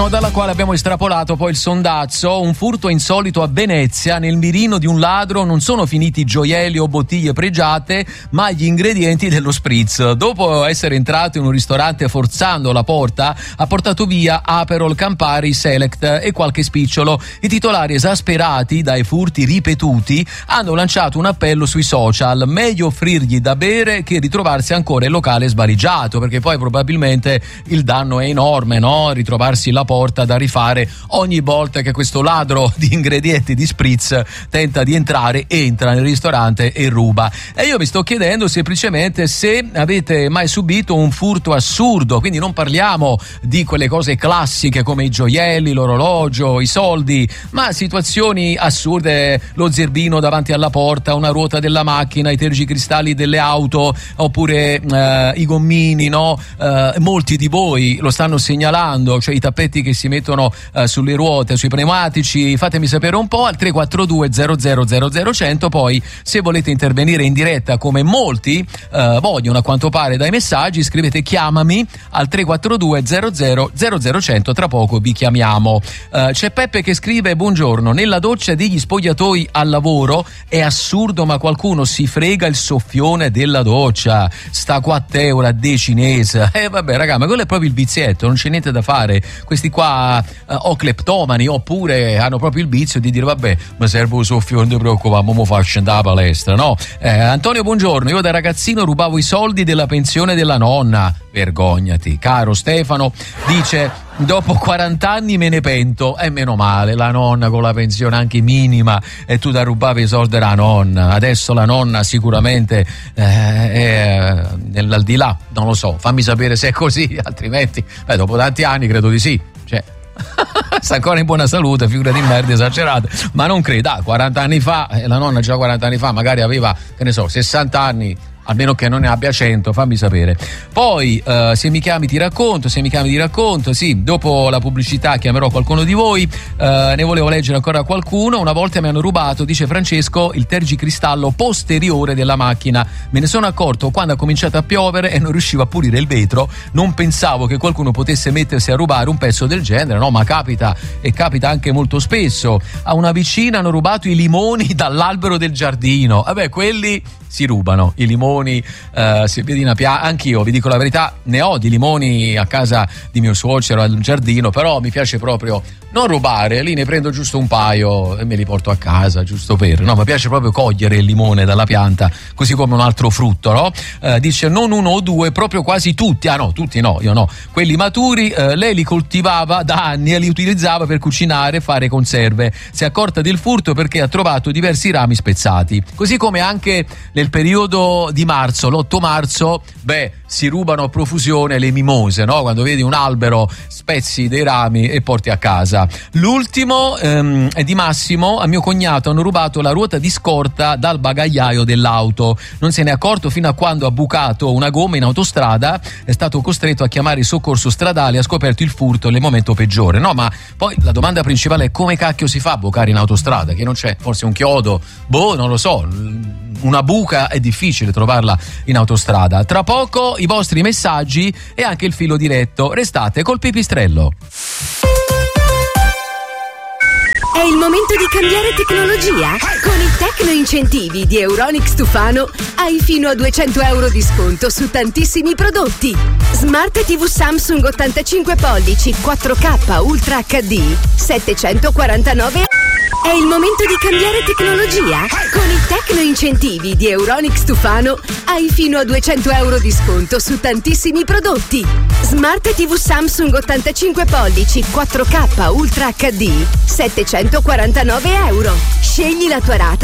Dalla quale abbiamo estrapolato poi il sondazzo. Un furto insolito a Venezia. Nel mirino di un ladro non sono finiti gioielli o bottiglie pregiate, ma gli ingredienti dello spritz. Dopo essere entrato in un ristorante forzando la porta, ha portato via Aperol, Campari, Select e qualche spicciolo. I titolari, esasperati dai furti ripetuti, hanno lanciato un appello sui social: meglio offrirgli da bere che ritrovarsi ancora il locale svaligiato, perché poi probabilmente il danno è enorme, no? Ritrovarsi la porta da rifare ogni volta che questo ladro di ingredienti di spritz tenta di entra nel ristorante e ruba. E io mi sto chiedendo semplicemente se avete mai subito un furto assurdo, quindi non parliamo di quelle cose classiche come i gioielli, l'orologio, i soldi, ma situazioni assurde: lo zerbino davanti alla porta, una ruota della macchina, i tergicristalli delle auto, oppure i gommini, no? Molti di voi lo stanno segnalando, cioè i tappeti che si mettono sulle ruote, sui pneumatici. Fatemi sapere un po' al 342 00 100. Poi, se volete intervenire in diretta, come molti vogliono a quanto pare dai messaggi, scrivete chiamami al 342 00 100. Tra poco vi chiamiamo. C'è Peppe che scrive: buongiorno, nella doccia degli spogliatoi al lavoro è assurdo, ma qualcuno si frega il soffione della doccia, sta 4 euro a de cinese. Vabbè raga, ma quello è proprio il vizietto, non c'è niente da fare. Questi qua o cleptomani, oppure hanno proprio il vizio di dire vabbè, ma serve un soffio, non ti preoccupare, mo faccio andare alla palestra, no? Antonio, buongiorno, io da ragazzino rubavo i soldi della pensione della nonna. Vergognati. Caro Stefano dice: dopo 40 anni me ne pento. E meno male, la nonna con la pensione anche minima, e tu da rubavi i soldi della nonna. Adesso la nonna sicuramente è nell'aldilà, non lo so, fammi sapere se è così, altrimenti dopo tanti anni credo di sì, cioè sta ancora in buona salute, figura di merda esagerata, ma non credo. 40 anni fa, la nonna già 40 anni fa magari aveva, che ne so, 60 anni, almeno che non ne abbia 100, fammi sapere. Poi se mi chiami ti racconto, sì, dopo la pubblicità chiamerò qualcuno di voi. Ne volevo leggere ancora qualcuno. Una volta mi hanno rubato, dice Francesco, il tergicristallo posteriore della macchina. Me ne sono accorto quando ha cominciato a piovere e non riuscivo a pulire il vetro. Non pensavo che qualcuno potesse mettersi a rubare un pezzo del genere, no? Ma capita, e capita anche molto spesso. A una vicina hanno rubato i limoni dall'albero del giardino. Vabbè, quelli si rubano, i limoni, se vedi una pianta, anch'io vi dico la verità, ne ho di limoni a casa di mio suocero al giardino, però mi piace proprio non rubare, lì ne prendo giusto un paio e me li porto a casa, giusto per, no, mi piace proprio cogliere il limone dalla pianta, così come un altro frutto, no? Dice non uno o due, proprio quasi tutti, no, tutti no, io no, quelli maturi, lei li coltivava da anni e li utilizzava per cucinare e fare conserve. Si è accorta del furto perché ha trovato diversi rami spezzati, così come anche nel periodo di marzo, l'8 marzo, si rubano a profusione le mimose, no? Quando vedi un albero spezzi dei rami e porti a casa. L'ultimo è di Massimo: a mio cognato hanno rubato la ruota di scorta dal bagagliaio dell'auto, non se ne è accorto fino a quando ha bucato una gomma in autostrada, è stato costretto a chiamare il soccorso stradale, ha scoperto il furto nel momento peggiore. No, ma poi la domanda principale è: come cacchio si fa a bucare in autostrada? Che non c'è forse un chiodo? Non lo so, una buca è difficile trovarla in autostrada. Tra poco i vostri messaggi e anche il filo diretto. Restate col pipistrello. È il momento di cambiare tecnologia. Con i Tecno Incentivi di Euronics Tufano hai fino a 200 euro di sconto su tantissimi prodotti. Smart TV Samsung 85 pollici 4K Ultra HD 749. È il momento di cambiare tecnologia. Con i Tecno Incentivi di Euronics Tufano hai fino a 200 euro di sconto su tantissimi prodotti. Smart TV Samsung 85 pollici 4K Ultra HD 749 euro. Scegli la tua rata